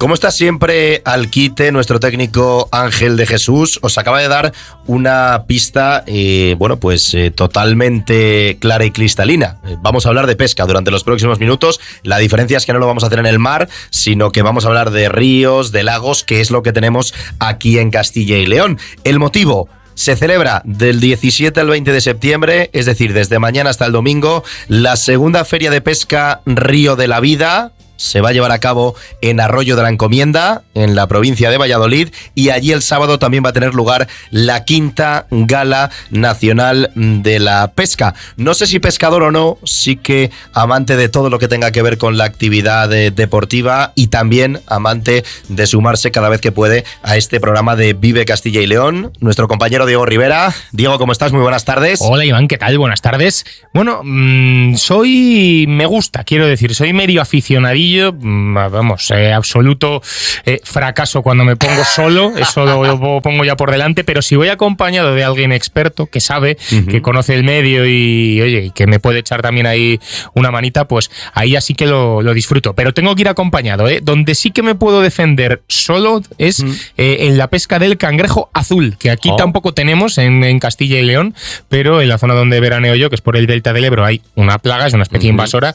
Como está siempre al quite nuestro técnico Ángel de Jesús, os acaba de dar una pista, totalmente clara y cristalina. Vamos a hablar de pesca durante los próximos minutos. La diferencia es que no lo vamos a hacer en el mar, sino que vamos a hablar de ríos, de lagos, que es lo que tenemos aquí en Castilla y León. El motivo: se celebra del 17 al 20 de septiembre, es decir, desde mañana hasta el domingo, la segunda Feria de Pesca Río de la Vida. Se va a llevar a cabo en Arroyo de la Encomienda, en la provincia de Valladolid, y allí el sábado también va a tener lugar la quinta Gala Nacional de la Pesca. No sé si pescador o no, sí que amante de todo lo que tenga que ver con la actividad deportiva y también amante de sumarse cada vez que puede a este programa de Vive Castilla y León. Nuestro compañero Diego Rivera. Diego, ¿cómo estás? Muy buenas tardes. Hola Iván, ¿qué tal? Buenas tardes. Bueno, soy medio aficionadillo. Absoluto fracaso cuando me pongo solo, eso lo pongo ya por delante, pero si voy acompañado de alguien experto que sabe, que conoce el medio y que me puede echar también ahí una manita, pues ahí así que lo disfruto. Pero tengo que ir acompañado, donde sí que me puedo defender solo es en la pesca del cangrejo azul, que aquí tampoco tenemos en Castilla y León, pero en la zona donde veraneo yo, que es por el delta del Ebro, hay una plaga, es una especie invasora,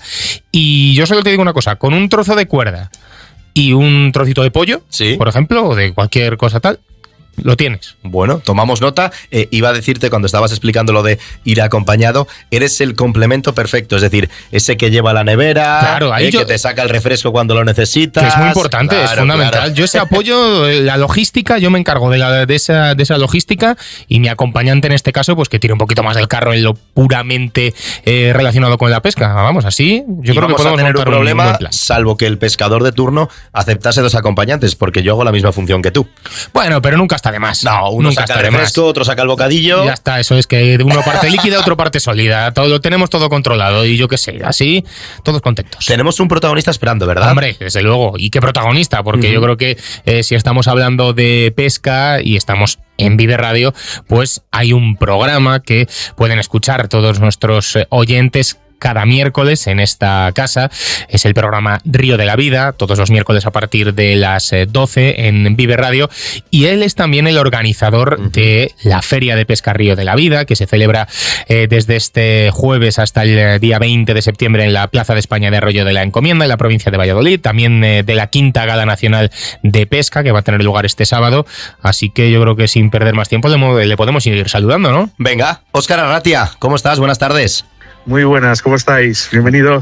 y yo solo te digo una cosa: con un trozo de cuerda y un trocito de pollo, ¿sí?, por ejemplo, o de cualquier cosa tal, lo tienes. Bueno, tomamos nota. Iba a decirte, cuando estabas explicando lo de ir acompañado, eres el complemento perfecto, es decir, ese que lleva la nevera, claro, que te saca el refresco cuando lo necesitas. Que es muy importante, claro, es fundamental. Claro. Yo ese apoyo, la logística, yo me encargo de esa logística, y mi acompañante en este caso, pues que tire un poquito más del carro en lo puramente relacionado con la pesca. Vamos, así yo creo que podemos tener un problema, salvo que el pescador de turno aceptase dos acompañantes, porque yo hago la misma función que tú. Bueno, pero nunca está de más. No, uno nunca saca el refresco, otro saca el bocadillo. Ya está, eso es que uno parte líquida, otro parte sólida. Todo lo tenemos todo controlado, y yo qué sé, así todos contentos. Tenemos un protagonista esperando, ¿verdad? Hombre, desde luego. ¿Y qué protagonista? Porque yo creo que si estamos hablando de pesca y estamos en Vive Radio, pues hay un programa que pueden escuchar todos nuestros oyentes cada miércoles en esta casa. Es el programa Río de la Vida, todos los miércoles a partir de las 12 en Vive Radio, y él es también el organizador de la Feria de Pesca Río de la Vida, que se celebra desde este jueves hasta el día 20 de septiembre en la Plaza de España de Arroyo de la Encomienda, en la provincia de Valladolid, también de la quinta Gala Nacional de Pesca, que va a tener lugar este sábado. Así que yo creo que sin perder más tiempo le podemos ir saludando, ¿no? Venga, Óscar Arratia, ¿cómo estás? Buenas tardes. Muy buenas, ¿cómo estáis? Bienvenidos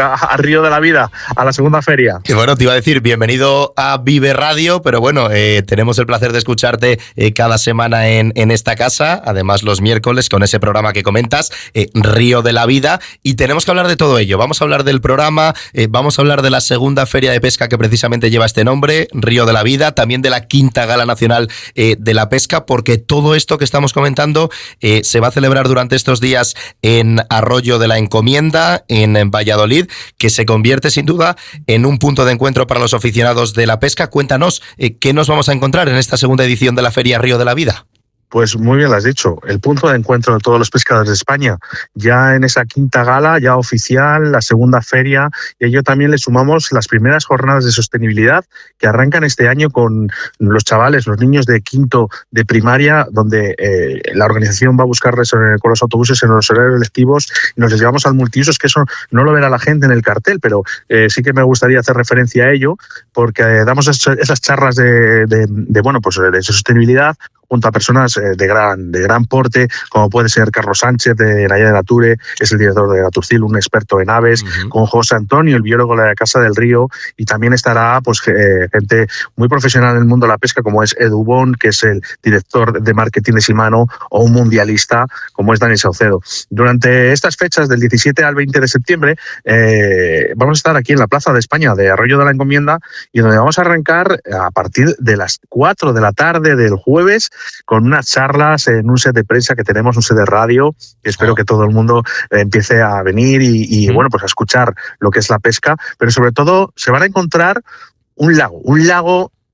a Río de la Vida, a la segunda feria. Y bueno, te iba a decir, bienvenido a Vive Radio, pero bueno, tenemos el placer de escucharte cada semana en esta casa, además los miércoles con ese programa que comentas, Río de la Vida, y tenemos que hablar de todo ello. Vamos a hablar del programa, vamos a hablar de la segunda feria de pesca que precisamente lleva este nombre, Río de la Vida, también de la quinta Gala Nacional de la Pesca, porque todo esto que estamos comentando se va a celebrar durante estos días en Arroyo de la Encomienda, en Valladolid, que se convierte sin duda en un punto de encuentro para los aficionados de la pesca. Cuéntanos, ¿qué nos vamos a encontrar en esta segunda edición de la Feria Río de la Vida? Pues muy bien lo has dicho, el punto de encuentro de todos los pescadores de España, ya en esa quinta gala, ya oficial, la segunda feria, y a ello también le sumamos las primeras jornadas de sostenibilidad que arrancan este año con los chavales, los niños de quinto de primaria, donde la organización va a buscarles con los autobuses en los horarios lectivos y nos les llevamos al multiusos, que eso no lo verá la gente en el cartel, pero sí que me gustaría hacer referencia a ello, porque damos esas charlas de sostenibilidad junto a personas de gran porte, como puede ser Carlos Sánchez de Naya de Nature, es el director de Naturcil, un experto en aves, con José Antonio, el biólogo de la Casa del Río, y también estará pues gente muy profesional en el mundo de la pesca, como es Edu Bon, que es el director de marketing de Shimano, o un mundialista, como es Dani Saucedo. Durante estas fechas, del 17 al 20 de septiembre, vamos a estar aquí en la Plaza de España de Arroyo de la Encomienda, y donde vamos a arrancar a partir de las 4 de la tarde del jueves, con unas charlas en un set de prensa que tenemos, un set de radio, que espero que todo el mundo empiece a venir y pues a escuchar lo que es la pesca, pero sobre todo se van a encontrar un lago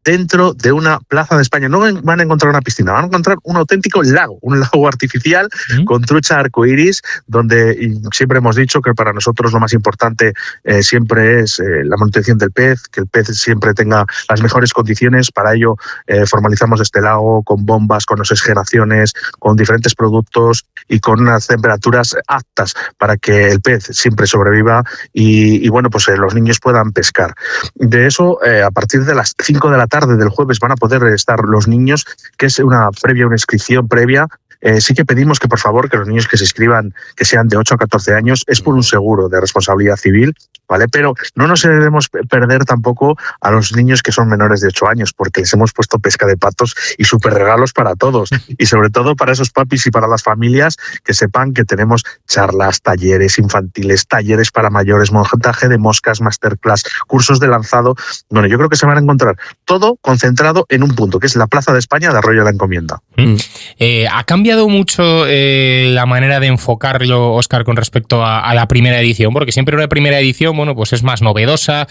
dentro de una plaza de España. No van a encontrar una piscina, van a encontrar un auténtico lago, un lago artificial con trucha arcoiris, donde siempre hemos dicho que para nosotros lo más importante siempre es la manutención del pez, que el pez siempre tenga las mejores condiciones. Para ello formalizamos este lago con bombas, con oxigenaciones, con diferentes productos y con unas temperaturas aptas para que el pez siempre sobreviva y bueno, pues los niños puedan pescar. De eso, a partir de las 5 de la tarde del jueves van a poder estar los niños, que es una inscripción previa. Sí que pedimos que por favor que los niños que se inscriban, que sean de 8 a 14 años, es por un seguro de responsabilidad civil, ¿vale? Pero no nos debemos perder tampoco a los niños que son menores de 8 años, porque les hemos puesto pesca de patos y súper regalos para todos, y sobre todo para esos papis y para las familias, que sepan que tenemos charlas, talleres infantiles, talleres para mayores, montaje de moscas, masterclass, cursos de lanzado. Bueno, yo creo que se van a encontrar todo concentrado en un punto, que es la Plaza de España de Arroyo de la Encomienda. ¿Ha cambiado mucho la manera de enfocarlo, Óscar, con respecto a la primera edición? Porque siempre una primera edición, bueno, pues es más novedosa,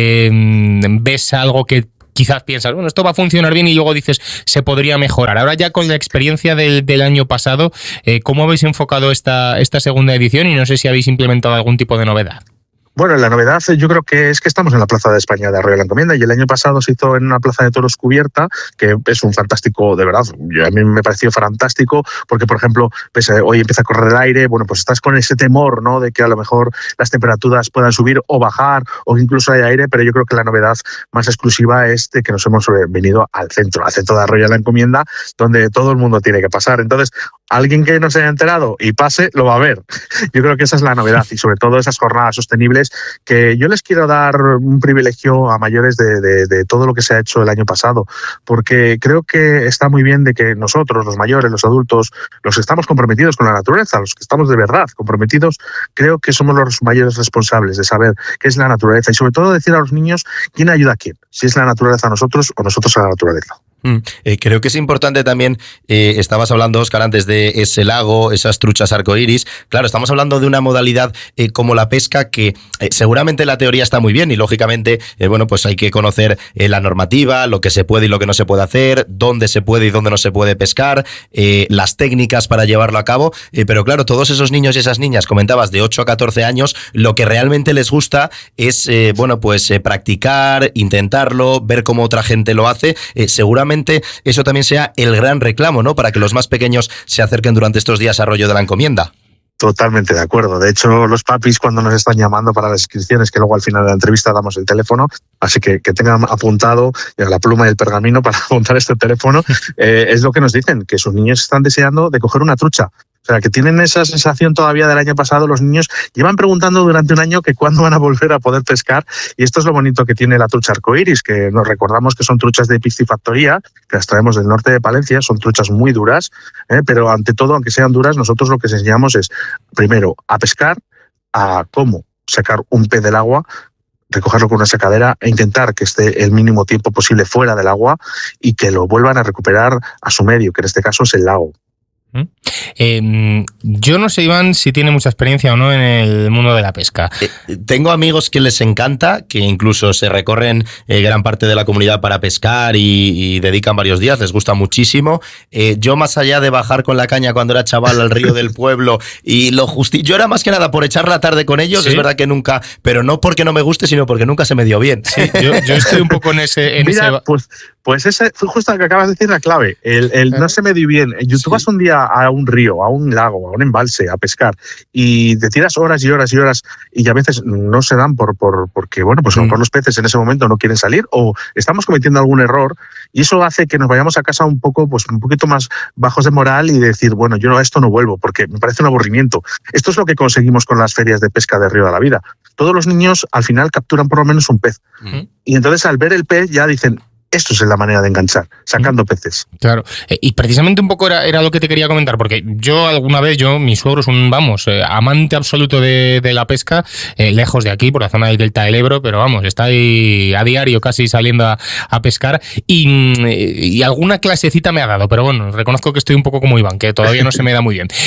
ves algo que quizás piensas, bueno, esto va a funcionar bien y luego dices, se podría mejorar. Ahora ya con la experiencia del año pasado, ¿cómo habéis enfocado esta segunda edición? Y no sé si habéis implementado algún tipo de novedad. Bueno, la novedad yo creo que es que estamos en la Plaza de España de Arroyo de la Encomienda, y el año pasado se hizo en una plaza de toros cubierta, que es un fantástico, de verdad, a mí me pareció fantástico, porque por ejemplo, pues, hoy empieza a correr el aire, bueno, pues estás con ese temor, ¿no?, de que a lo mejor las temperaturas puedan subir o bajar, o que incluso haya aire, pero yo creo que la novedad más exclusiva es de que nos hemos venido al centro de Arroyo de la Encomienda, donde todo el mundo tiene que pasar. Entonces, alguien que no se haya enterado y pase, lo va a ver. Yo creo que esa es la novedad, y sobre todo esas jornadas sostenibles, que yo les quiero dar un privilegio a mayores de todo lo que se ha hecho el año pasado, porque creo que está muy bien de que nosotros, los mayores, los adultos, los que estamos comprometidos con la naturaleza, los que estamos de verdad comprometidos, creo que somos los mayores responsables de saber qué es la naturaleza, y sobre todo decir a los niños quién ayuda a quién, si es la naturaleza a nosotros o nosotros a la naturaleza. Creo que es importante también, estabas hablando, Óscar, antes de ese lago, esas truchas arcoíris. Claro, estamos hablando de una modalidad como la pesca que seguramente la teoría está muy bien y lógicamente, bueno, pues hay que conocer la normativa, lo que se puede y lo que no se puede hacer, dónde se puede y dónde no se puede pescar, las técnicas para llevarlo a cabo, pero claro, todos esos niños y esas niñas, comentabas, de 8 a 14 años, lo que realmente les gusta es, bueno, pues practicar, intentarlo, ver cómo otra gente lo hace, seguramente eso también sea el gran reclamo, ¿no?, para que los más pequeños se acerquen durante estos días a Arroyo de la Encomienda. Totalmente de acuerdo. De hecho, los papis, cuando nos están llamando para las inscripciones, que luego al final de la entrevista damos el teléfono, así que tengan apuntado la pluma y el pergamino para apuntar este teléfono, es lo que nos dicen, que sus niños están deseando de coger una trucha. O sea, que tienen esa sensación todavía del año pasado. Los niños llevan preguntando durante un año que cuándo van a volver a poder pescar, y esto es lo bonito que tiene la trucha arcoíris, que nos recordamos que son truchas de piscifactoría, que las traemos del norte de Palencia, son truchas muy duras, pero ante todo, aunque sean duras, nosotros lo que les enseñamos es, primero, a pescar, a cómo sacar un pez del agua, recogerlo con una sacadera e intentar que esté el mínimo tiempo posible fuera del agua y que lo vuelvan a recuperar a su medio, que en este caso es el lago. Yo no sé, Iván, si tiene mucha experiencia o no en el mundo de la pesca. Tengo amigos que les encanta, que incluso se recorren gran parte de la comunidad para pescar y dedican varios días, les gusta muchísimo. Yo, más allá de bajar con la caña cuando era chaval al río del pueblo y yo era más que nada por echar la tarde con ellos, ¿sí? Es verdad que nunca, pero no porque no me guste, sino porque nunca se me dio bien. Sí, yo estoy un poco en ese... Mira, pues ese, justo lo que acabas de decir, la clave, el no se me dio bien. Tú vas un día a un río, a un lago, a un embalse, a pescar, y te tiras horas y horas y horas, y a veces no se dan porque, bueno, pues a lo mejor los peces en ese momento no quieren salir, o estamos cometiendo algún error, y eso hace que nos vayamos a casa un poquito más bajos de moral y decir, bueno, yo a esto no vuelvo, porque me parece un aburrimiento. Esto es lo que conseguimos con las ferias de pesca de Río de la Vida. Todos los niños al final capturan por lo menos un pez, y entonces al ver el pez ya dicen, esto es la manera de enganchar, sacando peces. Claro, y precisamente un poco era lo que te quería comentar, porque yo alguna vez, mi suegro es un, amante absoluto de la pesca, lejos de aquí, por la zona del Delta del Ebro, pero está ahí a diario casi saliendo a pescar, y alguna clasecita me ha dado, pero bueno, reconozco que estoy un poco como Iván, que todavía no se me da muy bien.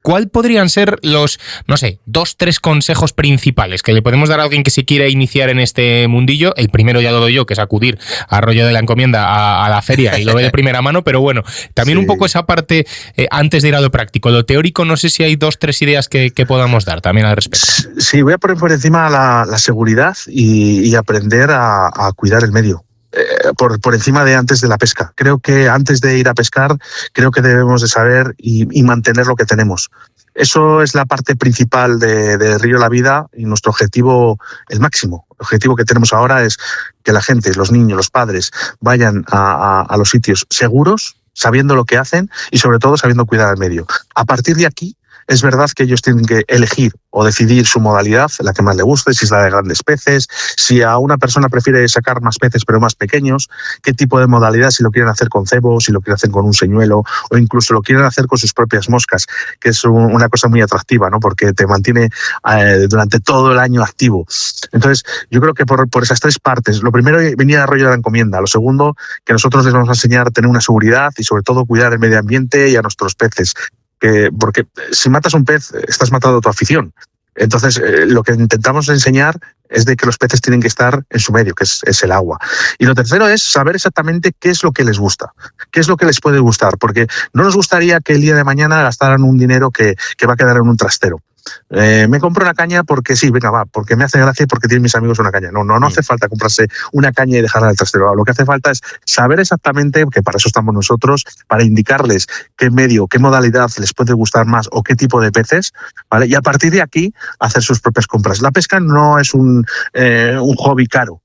¿cuál podrían ser los, no sé, 2-3 consejos principales que le podemos dar a alguien que se quiera iniciar en este mundillo? El primero ya lo doy yo, que es acudir a Arroyo de la Encomienda a la feria y lo ve de primera mano, pero bueno, también un poco esa parte antes de ir a lo práctico. Lo teórico, no sé si hay 2-3 ideas que podamos dar también al respecto. Sí, voy a poner por encima la seguridad y aprender a cuidar el medio. Por encima de antes de la pesca. Creo que antes de ir a pescar, creo que debemos de saber y mantener lo que tenemos. Eso es la parte principal de Río La Vida y nuestro objetivo, el máximo. El objetivo que tenemos ahora es que la gente, los niños, los padres, vayan a los sitios seguros, sabiendo lo que hacen y sobre todo sabiendo cuidar al medio. A partir de aquí, es verdad que ellos tienen que elegir o decidir su modalidad, la que más le guste, si es la de grandes peces, si a una persona prefiere sacar más peces pero más pequeños, qué tipo de modalidad, si lo quieren hacer con cebo, si lo quieren hacer con un señuelo o incluso lo quieren hacer con sus propias moscas, que es una cosa muy atractiva, ¿no? Porque te mantiene durante todo el año activo. Entonces, yo creo que por esas 3 partes, lo primero, venir a Arroyo de la Encomienda, lo segundo, que nosotros les vamos a enseñar a tener una seguridad y sobre todo cuidar el medio ambiente y a nuestros peces. Porque si matas un pez, estás matando a tu afición. Entonces, lo que intentamos enseñar es de que los peces tienen que estar en su medio, que es el agua. Y lo tercero es saber exactamente qué es lo que les gusta, qué es lo que les puede gustar, porque no nos gustaría que el día de mañana gastaran un dinero que va a quedar en un trastero. Me compro una caña porque sí, venga, va, porque me hace gracia y porque tienen mis amigos una caña. No hace falta comprarse una caña y dejarla en el trastero. Lo que hace falta es saber exactamente, que para eso estamos nosotros, para indicarles qué medio, qué modalidad les puede gustar más o qué tipo de peces, ¿vale? Y a partir de aquí hacer sus propias compras. La pesca no es un hobby caro.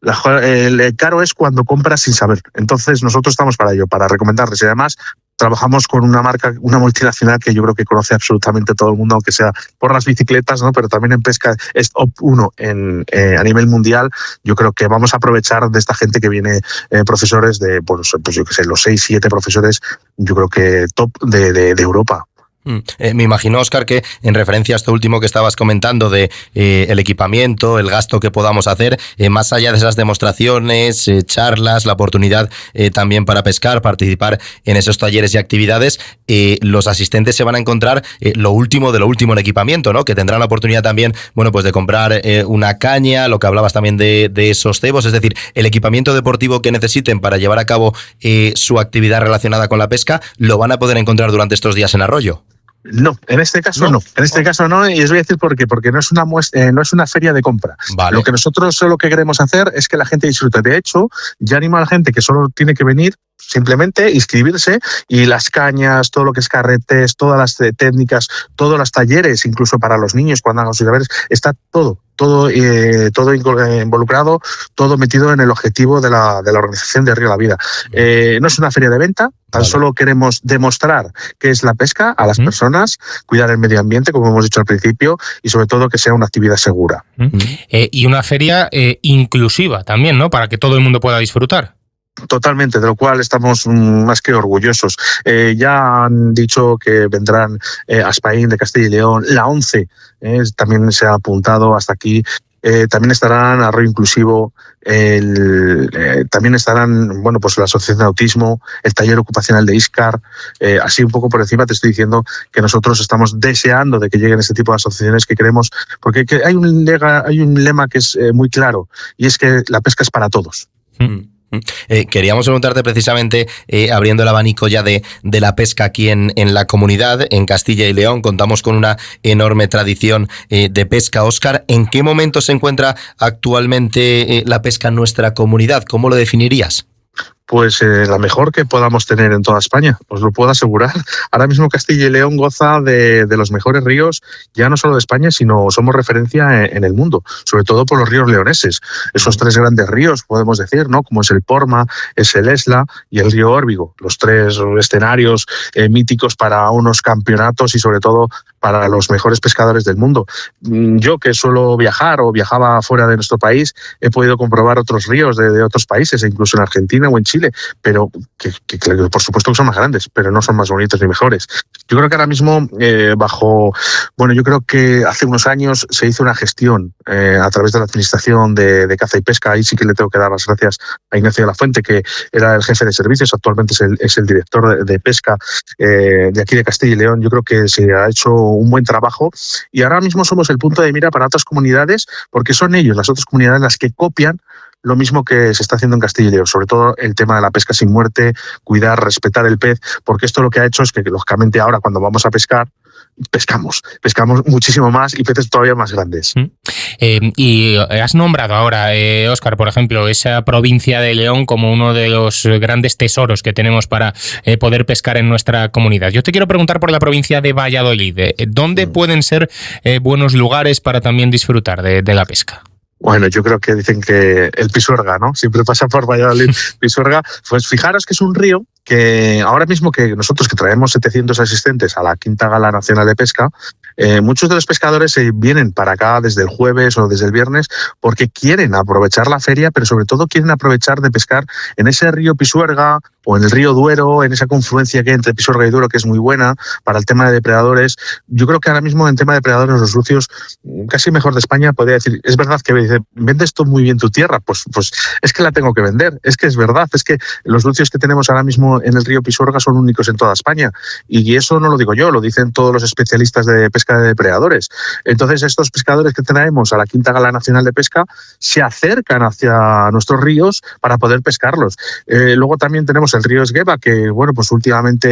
El caro es cuando compras sin saber. Entonces nosotros estamos para ello, para recomendarles. Y además trabajamos con una marca, una multinacional que yo creo que conoce absolutamente todo el mundo, aunque sea por las bicicletas, ¿no? Pero también en pesca es top 1 a nivel mundial. Yo creo que vamos a aprovechar de esta gente que viene, profesores de, pues yo qué sé, los 6-7 profesores, yo creo que top de Europa. Me imagino, Óscar, que en referencia a esto último que estabas comentando de el equipamiento, el gasto que podamos hacer, más allá de esas demostraciones, charlas, la oportunidad también para pescar, participar en esos talleres y actividades, los asistentes se van a encontrar lo último de lo último en equipamiento, ¿no? Que tendrán la oportunidad también, bueno, pues de comprar una caña, lo que hablabas también de esos cebos, es decir, el equipamiento deportivo que necesiten para llevar a cabo su actividad relacionada con la pesca, lo van a poder encontrar durante estos días en Arroyo. No, en este caso no. En este caso no, y os voy a decir por qué. Porque no es una feria de compra. Vale. Lo que nosotros solo que queremos hacer es que la gente disfrute. De hecho, ya animo a la gente que solo tiene que venir, simplemente inscribirse, y las cañas, todo lo que es carretes, todas las técnicas, todos los talleres, incluso para los niños cuando hagan sus deberes, está todo involucrado, todo metido en el objetivo de la organización de Río La Vida. No es una feria de venta, tan solo queremos demostrar qué es la pesca a las personas, cuidar el medio ambiente, como hemos dicho al principio, y sobre todo que sea una actividad segura. Y una feria inclusiva también, ¿no? Para que todo el mundo pueda disfrutar. Totalmente, de lo cual estamos más que orgullosos. Ya han dicho que vendrán Aspaín de Castilla y León, la ONCE también se ha apuntado hasta aquí. También estarán Arroyo Inclusivo, también estarán, bueno, pues la Asociación de Autismo, el taller ocupacional de ISCAR. Así un poco por encima te estoy diciendo que nosotros estamos deseando de que lleguen este tipo de asociaciones que queremos, porque hay un lema que es muy claro, y es que la pesca es para todos. Queríamos preguntarte precisamente, abriendo el abanico ya de la pesca aquí en la comunidad, en Castilla y León, contamos con una enorme tradición de pesca. Óscar, ¿en qué momento se encuentra actualmente la pesca en nuestra comunidad? ¿Cómo lo definirías? Pues la mejor que podamos tener en toda España, os lo puedo asegurar. Ahora mismo Castilla y León goza de los mejores ríos, ya no solo de España, sino somos referencia en el mundo, sobre todo por los ríos leoneses. Esos 3 grandes ríos, podemos decir, ¿no? Como es el Porma, es el Esla y el río Órbigo, los 3 escenarios míticos para unos campeonatos y sobre todo para los mejores pescadores del mundo. Yo, que suelo viajar o viajaba fuera de nuestro país, he podido comprobar otros ríos de otros países, incluso en Argentina o en Chile, pero que por supuesto que son más grandes, pero no son más bonitos ni mejores. Yo creo que ahora mismo yo creo que hace unos años se hizo una gestión a través de la Administración de Caza y Pesca. Ahí sí que le tengo que dar las gracias a Ignacio de la Fuente, que era el jefe de servicios, actualmente es el director de pesca de aquí de Castilla y León. Yo creo que se ha hecho un buen trabajo y ahora mismo somos el punto de mira para otras comunidades, porque son ellos, las otras comunidades, las que copian lo mismo que se está haciendo en Castilla y León, sobre todo el tema de la pesca sin muerte, cuidar, respetar el pez, porque esto lo que ha hecho es que, lógicamente, ahora cuando vamos a pescar, pescamos muchísimo más y peces todavía más grandes. Y has nombrado ahora, Óscar, por ejemplo, esa provincia de León como uno de los grandes tesoros que tenemos para poder pescar en nuestra comunidad. Yo te quiero preguntar por la provincia de Valladolid. ¿Dónde pueden ser buenos lugares para también disfrutar de la pesca? Bueno, yo creo que dicen que el Pisuerga, ¿no? Siempre pasa por Valladolid, Pisuerga. Pues fijaros que es un río que ahora mismo que nosotros que traemos 700 asistentes a la Quinta Gala Nacional de Pesca, muchos de los pescadores vienen para acá desde el jueves o desde el viernes porque quieren aprovechar la feria, pero sobre todo quieren aprovechar de pescar en ese río Pisuerga o en el río Duero, en esa confluencia que hay entre Pisuerga y Duero, que es muy buena para el tema de depredadores. Yo creo que ahora mismo en tema de depredadores los lucios casi mejor de España, podría decir. Es verdad que me dice, ¿vendes tú muy bien tu tierra? Pues es que la tengo que vender, es que es verdad, es que los lucios que tenemos ahora mismo en el río Pisuerga son únicos en toda España, y eso no lo digo yo, lo dicen todos los especialistas de pesca de depredadores. Entonces estos pescadores que traemos a la Quinta Gala Nacional de Pesca se acercan hacia nuestros ríos para poder pescarlos. Luego también tenemos el río Esgueva, que bueno, pues últimamente